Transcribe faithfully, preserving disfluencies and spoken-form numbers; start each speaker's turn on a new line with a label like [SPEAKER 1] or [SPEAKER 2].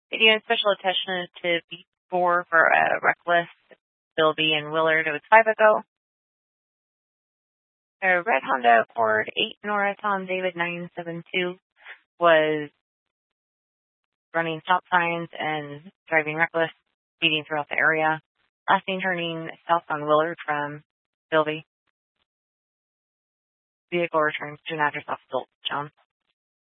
[SPEAKER 1] Video and special attention to B four for uh, Reckless, Bilby, and Willard. It was five ago. A red Honda Accord eight Nora Tom David nine seven two was running stop signs and driving reckless, speeding throughout the area. Last seen turning south on Willard from Bilby. Vehicle returns to an address off Stolt, John.